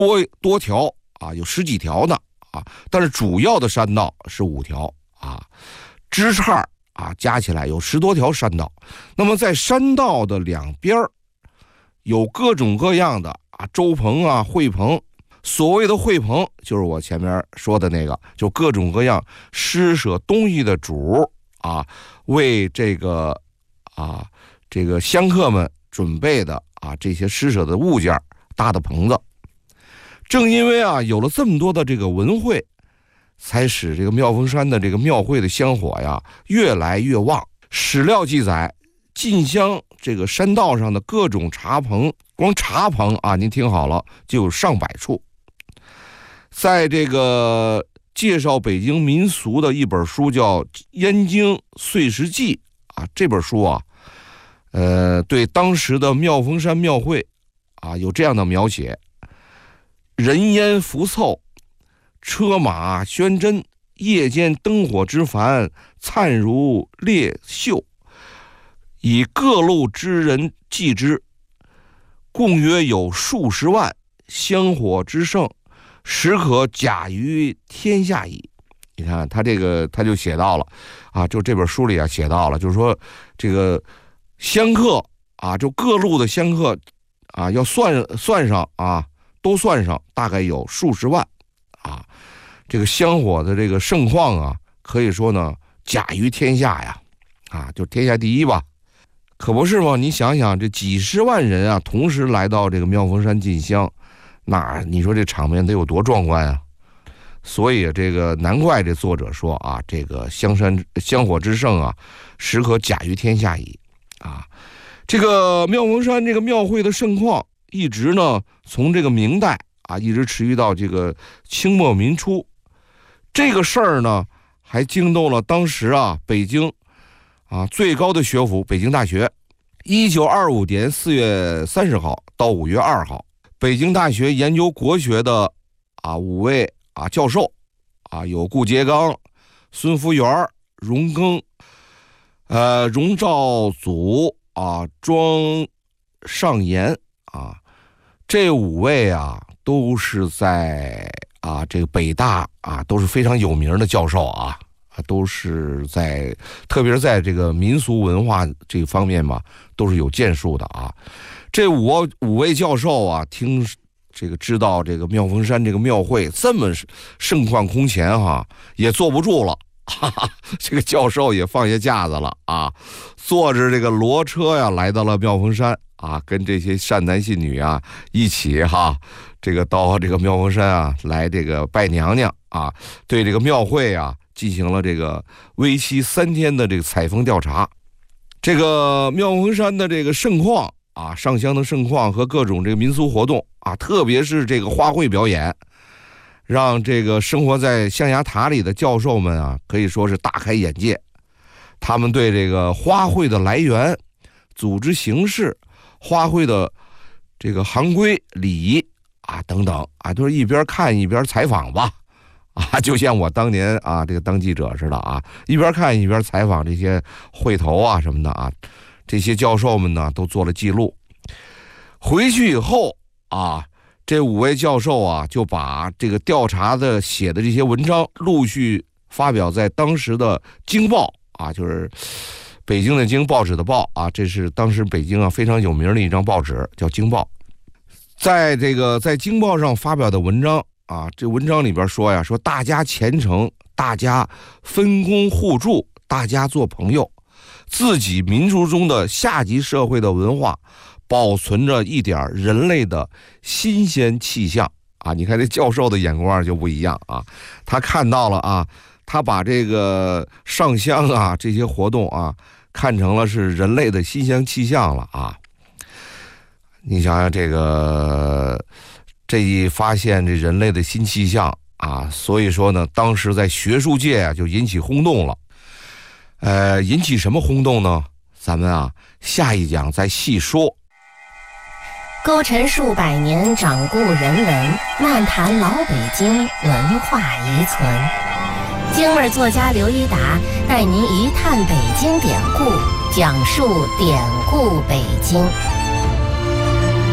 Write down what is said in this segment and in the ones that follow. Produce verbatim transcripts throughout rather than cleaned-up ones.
多多条啊，有十几条呢啊，但是主要的山道是五条啊，支岔啊加起来有十多条山道。那么在山道的两边有各种各样的啊舟棚啊会棚，所谓的会棚就是我前面说的那个，就各种各样施舍东西的主啊，为这个啊这个香客们准备的啊这些施舍的物件搭的棚子。正因为啊有了这么多的这个文会，才使这个妙峰山的这个庙会的香火呀越来越旺。史料记载，进香这个山道上的各种茶棚，光茶棚啊您听好了就有上百处。在这个介绍北京民俗的一本书叫《燕京岁时记》啊，这本书啊呃对当时的妙峰山庙会啊有这样的描写：人烟浮凑，车马喧真，夜间灯火之繁，灿如烈秀，以各路之人计之，共约有数十万，香火之盛，实可甲于天下矣。你看他这个他就写到了啊，就这本书里啊写到了，就是说这个香客啊，就各路的香客啊，要算算上啊，都算上大概有数十万啊。这个香火的这个盛况啊，可以说呢甲于天下呀，啊，就天下第一吧。可不是吗？你想想，这几十万人啊，同时来到这个妙峰山进香，那你说这场面得有多壮观啊！所以这个难怪这作者说啊，这个香山香火之盛啊，实可甲于天下矣啊。这个妙峰山这个庙会的盛况，一直呢从这个明代啊，一直持续到这个清末民初。这个事儿呢，还惊动了当时啊北京啊最高的学府北京大学。一九二五年四月三十号到五月二号，北京大学研究国学的啊五位啊教授啊，有顾颉刚、孙福元、荣庚、呃荣兆祖啊、庄尚言啊，这五位啊都是在啊这个北大啊都是非常有名的教授啊。都是在特别是在这个民俗文化这方面嘛，都是有建树的啊。这五五位教授啊，听这个知道这个妙峰山这个庙会这么盛况空前哈，也坐不住了，哈哈，这个教授也放下架子了啊，坐着这个骡车呀来到了妙峰山啊，跟这些善男信女啊一起哈，这个到这个妙峰山啊来这个拜娘娘啊，对这个庙会啊进行了这个为期三天的这个采风调查。这个妙峰山的这个盛况啊，上香的盛况和各种这个民俗活动啊，特别是这个花卉表演，让这个生活在象牙塔里的教授们啊，可以说是大开眼界。他们对这个花卉的来源、组织形式、花卉的这个行规礼仪啊等等啊，都是一边看一边采访吧。啊，就像我当年啊，这个当记者似的啊，一边看一边采访这些会头啊什么的啊，这些教授们呢都做了记录。回去以后啊，这五位教授啊就把这个调查的写的这些文章陆续发表在当时的《京报》啊，就是北京的京报纸的报啊，这是当时北京啊非常有名的一张报纸，叫《京报》。在这个在《京报》上发表的文章。啊，这文章里边说呀，说大家虔诚，大家分工互助，大家做朋友，自己民族中的下级社会的文化，保存着一点人类的新鲜气象啊！你看这教授的眼光就不一样啊，他看到了啊，他把这个上香啊这些活动啊看成了是人类的新鲜气象了啊！你想想这个。这一发现这人类的新气象啊，所以说呢，当时在学术界啊就引起轰动了。呃，引起什么轰动呢？咱们啊下一讲再细说。 勾陈数百年掌故人文，漫谈老北京文化遗存。京味作家刘一达带您一探北京典故，讲述典故北京。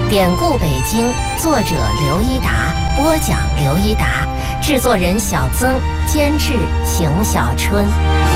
典故北京，作者刘一达，播讲刘一达，制作人小曾，监制邢小春。